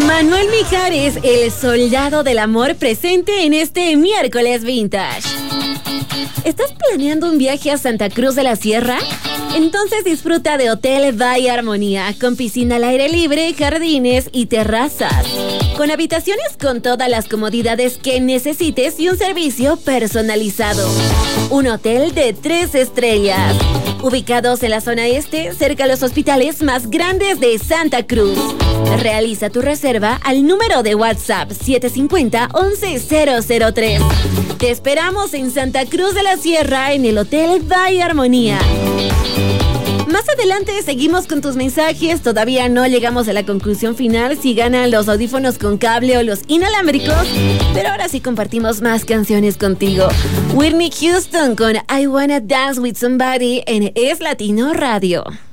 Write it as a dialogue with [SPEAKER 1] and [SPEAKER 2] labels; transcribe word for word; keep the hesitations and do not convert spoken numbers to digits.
[SPEAKER 1] Manuel Mijares, el soldado del amor, presente en este miércoles vintage. ¿Estás planeando un viaje a Santa Cruz de la Sierra? Entonces disfruta de Hotel Bay Armonía, con piscina al aire libre, jardines y terrazas. Con habitaciones con todas las comodidades que necesites y un servicio personalizado. Un hotel de tres estrellas. Ubicados en la zona este, cerca a los hospitales más grandes de Santa Cruz. Realiza tu reserva al número de WhatsApp siete cinco cero, once cero cero tres. Te esperamos en Santa Cruz de la Sierra en el Hotel Bay Armonía. Más adelante seguimos con tus mensajes. Todavía no llegamos a la conclusión final si ganan los audífonos con cable o los inalámbricos, pero ahora sí compartimos más canciones contigo. Whitney Houston con I Wanna Dance With Somebody en Es Latino Radio.